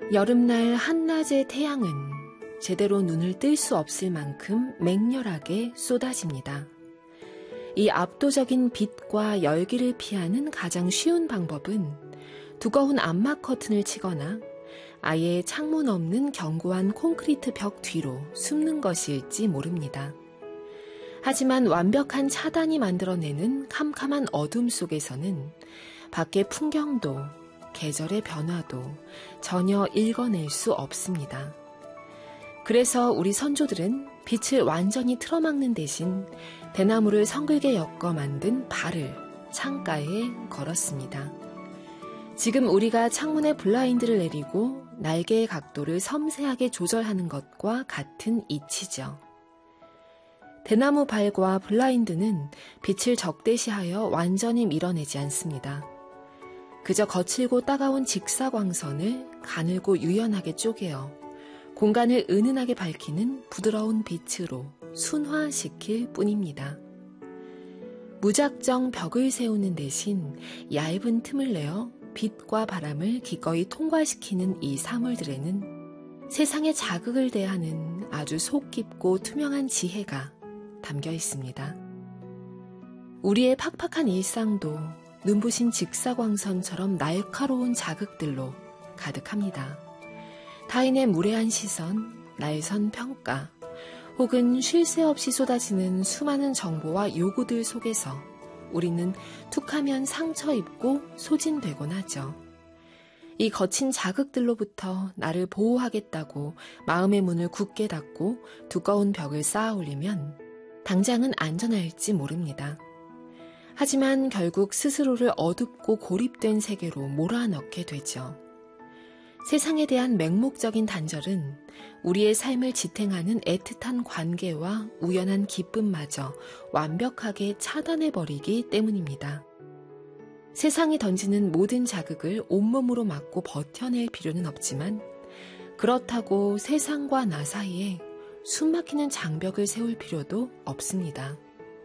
여름날 한낮의 태양은 제대로 눈을 뜰 수 없을 만큼 맹렬하게 쏟아집니다. 이 압도적인 빛과 열기를 피하는 가장 쉬운 방법은 두꺼운 암막 커튼을 치거나 아예 창문 없는 견고한 콘크리트 벽 뒤로 숨는 것일지 모릅니다. 하지만 완벽한 차단이 만들어내는 캄캄한 어둠 속에서는 밖의 풍경도 계절의 변화도 전혀 읽어낼 수 없습니다. 그래서 우리 선조들은 빛을 완전히 틀어막는 대신 대나무를 성글게 엮어 만든 발을 창가에 걸었습니다. 지금 우리가 창문에 블라인드를 내리고 날개의 각도를 섬세하게 조절하는 것과 같은 이치죠. 대나무 발과 블라인드는 빛을 적대시하여 완전히 밀어내지 않습니다. 그저 거칠고 따가운 직사광선을 가늘고 유연하게 쪼개어 공간을 은은하게 밝히는 부드러운 빛으로 순화시킬 뿐입니다. 무작정 벽을 세우는 대신 얇은 틈을 내어 빛과 바람을 기꺼이 통과시키는 이 사물들에는 세상의 자극을 대하는 아주 속 깊고 투명한 지혜가 담겨 있습니다. 우리의 팍팍한 일상도 눈부신 직사광선처럼 날카로운 자극들로 가득합니다. 타인의 무례한 시선, 날선 평가, 혹은 쉴 새 없이 쏟아지는 수많은 정보와 요구들 속에서 우리는 툭하면 상처 입고 소진되곤 하죠. 이 거친 자극들로부터 나를 보호하겠다고 마음의 문을 굳게 닫고 두꺼운 벽을 쌓아 올리면 당장은 안전할지 모릅니다. 하지만 결국 스스로를 어둡고 고립된 세계로 몰아넣게 되죠. 세상에 대한 맹목적인 단절은 우리의 삶을 지탱하는 애틋한 관계와 우연한 기쁨마저 완벽하게 차단해버리기 때문입니다. 세상이 던지는 모든 자극을 온몸으로 맞고 버텨낼 필요는 없지만 그렇다고 세상과 나 사이에 숨막히는 장벽을 세울 필요도 없습니다.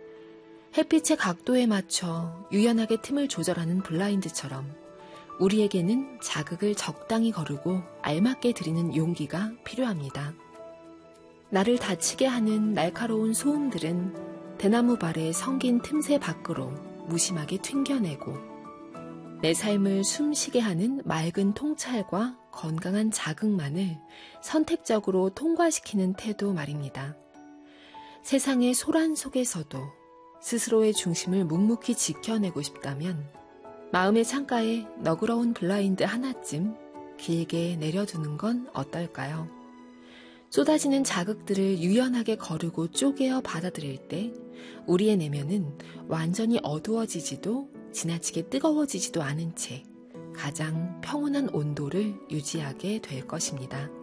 햇빛의 각도에 맞춰 유연하게 틈을 조절하는 블라인드처럼 우리에게는 자극을 적당히 거르고 알맞게 드리는 용기가 필요합니다. 나를 다치게 하는 날카로운 소음들은 대나무 발의 성긴 틈새 밖으로 무심하게 튕겨내고 내 삶을 숨쉬게 하는 맑은 통찰과 건강한 자극만을 선택적으로 통과시키는 태도 말입니다. 세상의 소란 속에서도 스스로의 중심을 묵묵히 지켜내고 싶다면 마음의 창가에 너그러운 블라인드 하나쯤 길게 내려두는 건 어떨까요? 쏟아지는 자극들을 유연하게 거르고 쪼개어 받아들일 때 우리의 내면은 완전히 어두워지지도 지나치게 뜨거워지지도 않은 채 가장 평온한 온도를 유지하게 될 것입니다.